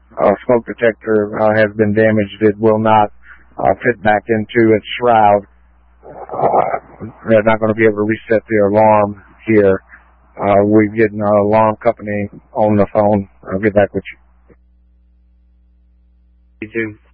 smoke detector has been damaged. It will not fit back into its shroud. They're not going to be able to reset the alarm here. We're getting our alarm company on the phone. I'll get back with you. You too.